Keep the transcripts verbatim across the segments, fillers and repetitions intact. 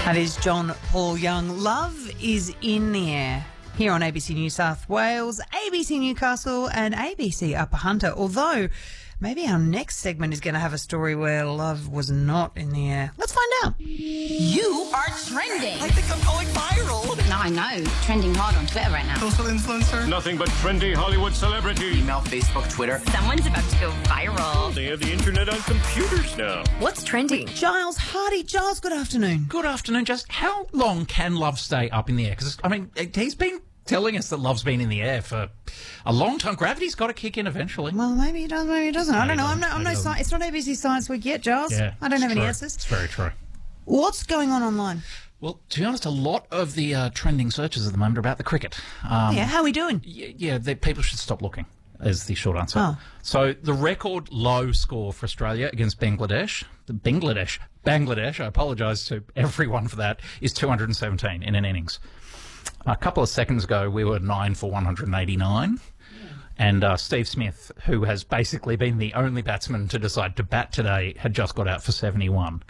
That is John Paul Young. Love is in the air here on A B C New South Wales, A B C Newcastle and A B C Upper Hunter. Although maybe our next segment is going to have a story where love was not in the air. Let's find out. You are trending. I think I'm going viral. No, I know. Trending hard on Twitter right now. Social influencer. Nothing but trendy Hollywood celebrity. Email, Facebook, Twitter. Someone's about to go viral. They have the internet on computers now. What's trending? Giles Hardy. Giles, good afternoon. Good afternoon. Just how long can love stay up in the air? Because, I mean, he's been telling us that love's been in the air for a long time. Gravity's got to kick in eventually. Well, maybe it does, maybe it doesn't. I don't know. I'm no, I'm no Maybe it sci- It's not A B C Science Week yet, Giles. Yeah, I don't have it's any true. answers. It's very true. What's going on online? Well, to be honest, a lot of the uh, trending searches at the moment are about the cricket. Um, yeah, how are we doing? y- Yeah, the, people should stop looking, is the short answer. Oh. So the record low score for Australia against Bangladesh, the Bangladesh, Bangladesh, I apologise to everyone for that, is two hundred seventeen in an innings. A couple of seconds ago, we were nine for one hundred eighty-nine. And uh, Steve Smith, who has basically been the only batsman to decide to bat today, had just got out for seventy-one.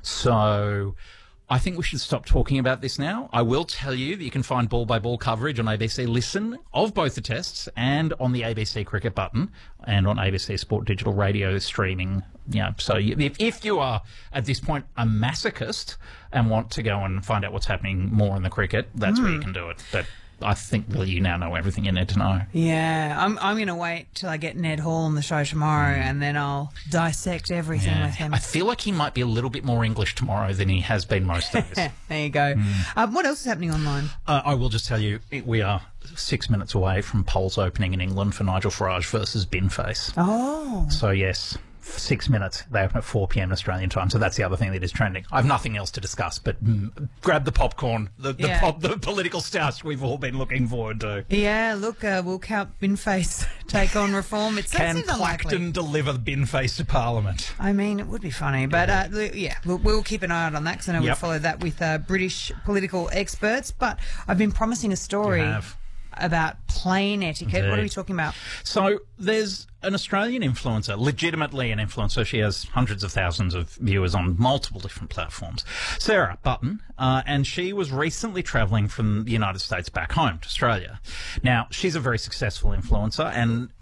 So I think we should stop talking about this now. I will tell you that you can find ball-by-ball coverage on A B C Listen of both the tests and on the A B C Cricket button and on A B C Sport Digital Radio streaming. Yeah, so you, if, if you are, at this point, a masochist and want to go and find out what's happening more in the cricket, that's where you can do it. But I think really you now know everything you need to know. Yeah, I'm I'm going to wait till I get Ned Hall on the show tomorrow and then I'll dissect everything Yeah. with him. I feel like he might be a little bit more English tomorrow than he has been most days. There you go. Um, what else is happening online? Uh, I will just tell you, it- we are six minutes away from polls opening in England for Nigel Farage versus Binface. Oh. So, yes, six minutes. They open at four p.m. Australian time. So that's the other thing that is trending. I have nothing else to discuss, but mm, grab the popcorn, the, the, Yeah. pop, the political stoush we've all been looking forward to. Yeah, look, uh, will Count Binface take on reform? It's Can seems unlikely. Clacton deliver Binface to Parliament? I mean, it would be funny, but uh, l- yeah, we'll, we'll keep an eye out on that because I know Yep. we follow that with uh, British political experts. But I've been promising a story You have. about plane etiquette. What are Indeed. we talking about? So there's an Australian influencer, legitimately an influencer. She has hundreds of thousands of viewers on multiple different platforms. Sarah Button, uh, and she was recently travelling from the United States back home to Australia. Now, she's a very successful influencer, and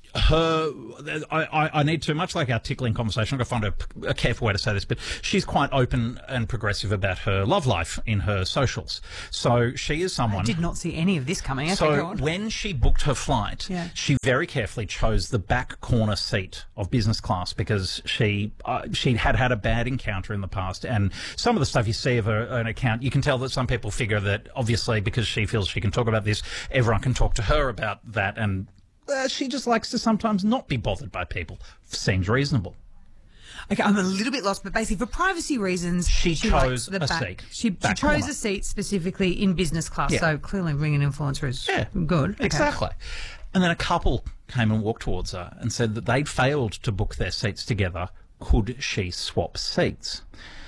her, I, I, I need to, much like our tickling conversation, I've got to find a, a careful way to say this, but she's quite open and progressive about her love life in her socials. So she is someone... I did not see any of this coming. Okay, So go on. when she booked her flight, Yeah. she very carefully chose the back corner seat of business class because she uh, she had had a bad encounter in the past, and some of the stuff you see of her an account, you can tell that some people figure that obviously because she feels she can talk about this, everyone can talk to her about that, and uh, she just likes to sometimes not be bothered by people. Seems reasonable. Okay, I'm a little bit lost, but basically for privacy reasons, She likes chose the a back. seat, She, she back chose corner. a seat specifically in business class, Yeah. so clearly being an influencer is Yeah, good. Okay. Exactly. And then a couple came and walked towards her and said that they'd failed to book their seats together. Could she swap seats?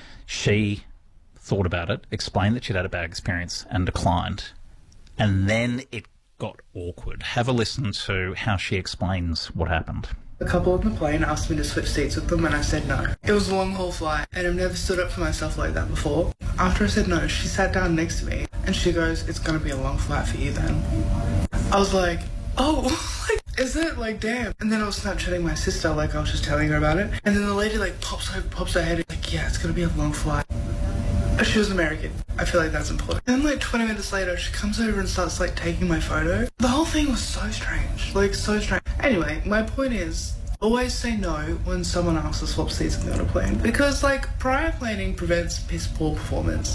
She thought about it, explained that she'd had a bad experience and declined. And then it got awkward. Have a listen to how she explains what happened. The couple on the plane asked me to switch seats with them and I said no. It was a long haul flight and I've never stood up for myself like that before. After I said no, she sat down next to me and she goes, "It's gonna be a long flight for you then." I was like, oh, like, is it? Like, damn. And then I was Snapchatting my sister, like I was just telling her about it. And then the lady like pops her, pops her head, like, yeah, it's gonna be a long flight. She was American. I feel like that's important. And then like twenty minutes later, she comes over and starts like taking my photo. The whole thing was so strange. Like, so strange. Anyway, my point is, always say no when someone asks to swap seats with me on a plane. Because like, prior planning prevents piss poor performance.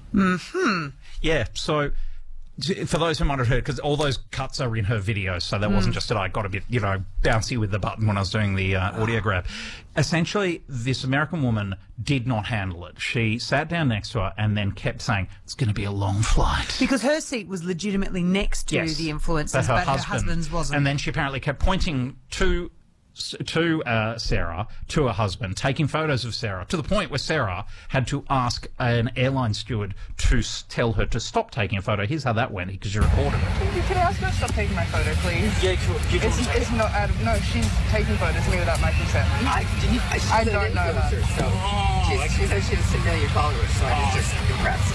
Yeah, so for those who might have heard, because all those cuts are in her video, so that wasn't just that I got a bit, you know, bouncy with the button when I was doing the uh, audio grab. Essentially, this American woman did not handle it. She sat down next to her and then kept saying, "It's going to be a long flight." Because her seat was legitimately next to Yes, the influencers, but her, but husband, her husband's wasn't. And then she apparently kept pointing to s- to uh, Sarah, to her husband, taking photos of Sarah, to the point where Sarah had to ask an airline steward to s- tell her to stop taking a photo. Here's how that went, because she recorded it. Can I ask her to stop taking my photo, please? Yeah, cool. You It's, it's not out of... No, she's taking photos of me without my consent. I, didn't, I, she's I an don't know her. influencer, So she's, she says she has a million followers, so I'm just impressed.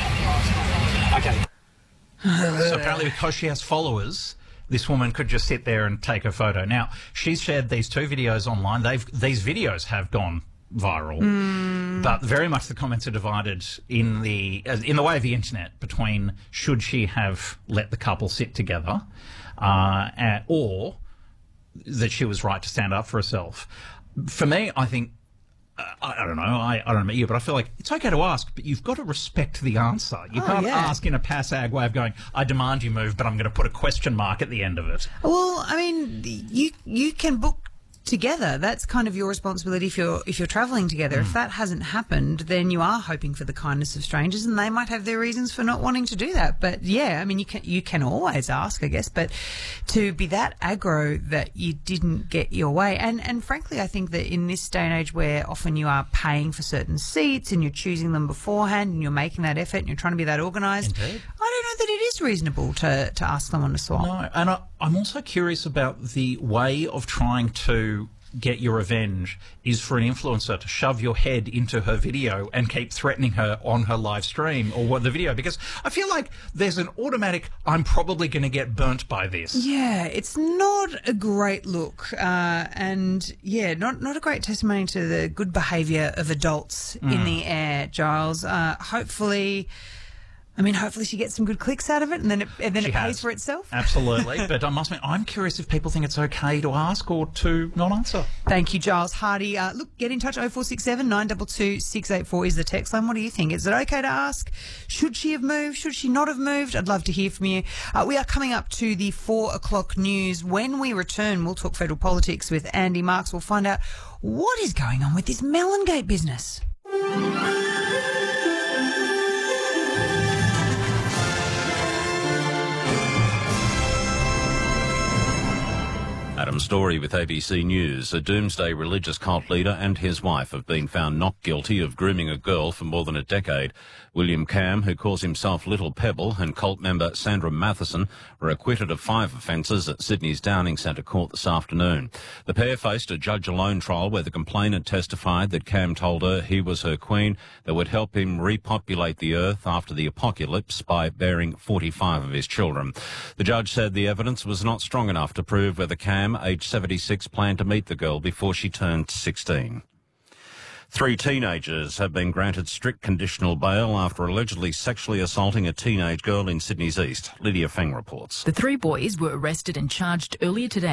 Okay. So apparently because she has followers, this woman could just sit there and take a photo. Now, she's shared these two videos online. They've These videos have gone viral, mm. but very much the comments are divided in the in the way of the internet between should she have let the couple sit together uh, and, or that she was right to stand up for herself. For me, I think, I, I don't know, I, I don't know about you, but I feel like it's okay to ask, but you've got to respect the answer. You Oh, can't yeah. ask in a passag way of going, I demand you move, but I'm going to put a question mark at the end of it. Well, I mean, you you can book together. That's kind of your responsibility if you're if you're travelling together. Mm. If that hasn't happened, then you are hoping for the kindness of strangers, and they might have their reasons for not wanting to do that. But yeah, I mean, you can you can always ask, I guess. But to be that aggro that you didn't get your way, and and frankly, I think that in this day and age where often you are paying for certain seats and you're choosing them beforehand and you're making that effort and you're trying to be that organised, Indeed. I don't know that it is reasonable to to ask someone to swap. No, and I, I'm also curious about the way of trying to get your revenge is for an influencer to shove your head into her video and keep threatening her on her live stream or what the video, because I feel like there's an automatic I'm probably going to get burnt by this. Yeah, it's not a great look, uh, and yeah, not not a great testimony to the good behaviour of adults Mm. in the air, Giles. Uh, hopefully, I mean, hopefully she gets some good clicks out of it, and then it, and then She it pays has. for itself. Absolutely. But I must admit, I'm curious if people think it's okay to ask or to not answer. Thank you, Giles Hardy. Uh, look, get in touch. oh four six seven, nine two two, six eight four is the text line. What do you think? Is it okay to ask? Should she have moved? Should she not have moved? I'd love to hear from you. Uh, we are coming up to the four o'clock news. When we return, we'll talk federal politics with Andy Marks. We'll find out what is going on with this Mellongate business. Adam Story with A B C News. A doomsday religious cult leader and his wife have been found not guilty of grooming a girl for more than a decade. William Cam, who calls himself Little Pebble, and cult member Sandra Matheson were acquitted of five offences at Sydney's Downing Centre Court this afternoon. The pair faced a judge-alone trial where the complainant testified that Cam told her he was her queen that would help him repopulate the earth after the apocalypse by bearing forty-five of his children. The judge said the evidence was not strong enough to prove whether Cam, aged seventy-six, planned to meet the girl before she turned sixteen. Three teenagers have been granted strict conditional bail after allegedly sexually assaulting a teenage girl in Sydney's East. Lydia Feng reports. The three boys were arrested and charged earlier today